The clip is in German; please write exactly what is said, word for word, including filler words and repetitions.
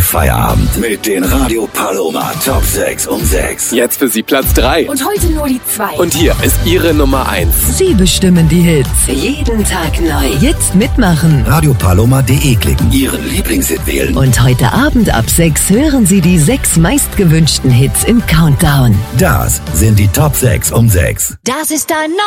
Feierabend mit den Radio Paloma Top sechs um sechs. Jetzt für Sie Platz drei. Und heute nur die zwei. Und hier ist Ihre Nummer eins. Sie bestimmen die Hits. Jeden Tag neu. Jetzt mitmachen. radio paloma punkt de klicken. Ihren Lieblingshit wählen. Und heute Abend ab sechs hören Sie die sechs meistgewünschten Hits im Countdown. Das sind die Top sechs um sechs. Das ist ein